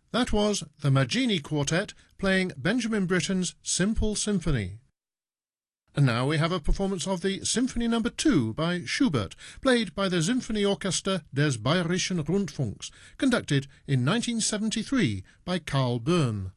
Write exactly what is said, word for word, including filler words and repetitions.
That was the Maggini Quartet playing Benjamin Britten's Simple Symphony. And now we have a performance of the Symphony Number two by Schubert, played by the Symphonieorchester des Bayerischen Rundfunks, conducted in nineteen seventy-three by Karl Böhm.